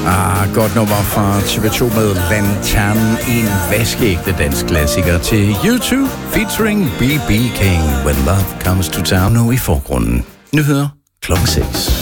Godt nummer fra TV2 med Lantern, en vaskeægte dansk klassiker til YouTube featuring B.B. King, When Love Comes to Town, nu i forgrunden. Nyheder klokken 6.